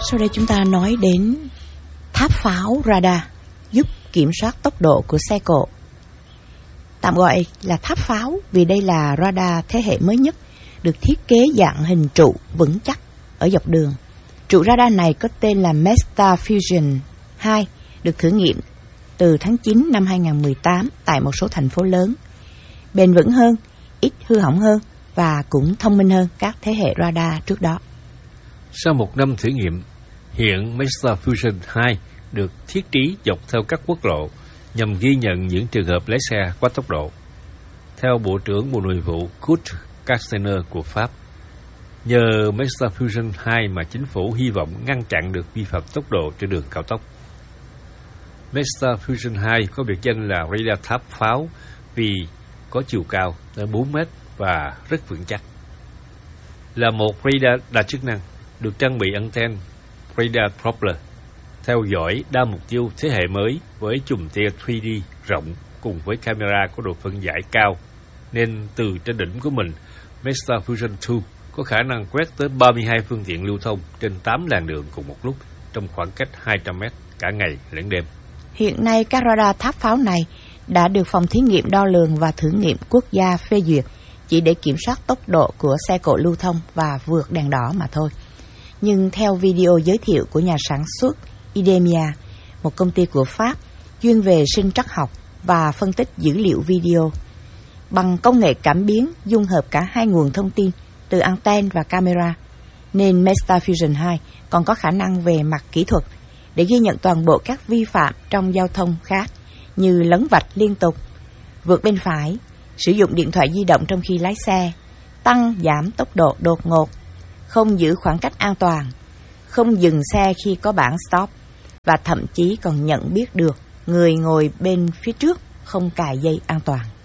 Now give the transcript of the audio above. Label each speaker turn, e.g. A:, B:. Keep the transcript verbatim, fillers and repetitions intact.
A: Sau đây chúng ta nói đến tháp pháo radar giúp kiểm soát tốc độ của xe cộ. Tạm gọi là tháp pháo vì đây là radar thế hệ mới nhất, được thiết kế dạng hình trụ vững chắc ở dọc đường. Trụ radar này có tên là Mazda Fusion hai, được thử nghiệm từ tháng chín năm hai không một tám tại một số thành phố lớn. Bền vững hơn, ít hư hỏng hơn và cũng thông minh hơn các thế hệ radar trước đó.
B: Sau một năm thử nghiệm, hiện Mazda Fusion hai được thiết trí dọc theo các quốc lộ nhằm ghi nhận những trường hợp lái xe quá tốc độ. Theo Bộ trưởng Bộ Nội vụ Kurt Castaner của Pháp, nhờ Mazda Fusion hai mà chính phủ hy vọng ngăn chặn được vi phạm tốc độ trên đường cao tốc. Mazda Fusion hai có biệt danh là radar tháp pháo vì có chiều cao tới bốn mét và rất vững chắc. Là một radar đa chức năng, được trang bị anten radar Doppler, theo dõi đa mục tiêu thế hệ mới với chùm tia ba D rộng cùng với camera có độ phân giải cao, nên từ trên đỉnh của mình, Mazda Fusion hai có khả năng quét tới ba mươi hai phương tiện lưu thông trên tám làn đường cùng một lúc trong khoảng cách hai trăm mét cả ngày lẫn đêm.
A: Hiện nay, các radar tháp pháo này đã được Phòng Thí nghiệm Đo lường và Thử nghiệm Quốc gia phê duyệt chỉ để kiểm soát tốc độ của xe cộ lưu thông và vượt đèn đỏ mà thôi. Nhưng theo video giới thiệu của nhà sản xuất Idemia, một công ty của Pháp chuyên về sinh trắc học và phân tích dữ liệu video, bằng công nghệ cảm biến dung hợp cả hai nguồn thông tin từ anten và camera, nên Mazda Fusion hai còn có khả năng về mặt kỹ thuật để ghi nhận toàn bộ các vi phạm trong giao thông khác như lấn vạch liên tục, vượt bên phải, sử dụng điện thoại di động trong khi lái xe, tăng giảm tốc độ đột ngột, không giữ khoảng cách an toàn, không dừng xe khi có bảng stop và thậm chí còn nhận biết được người ngồi bên phía trước không cài dây an toàn.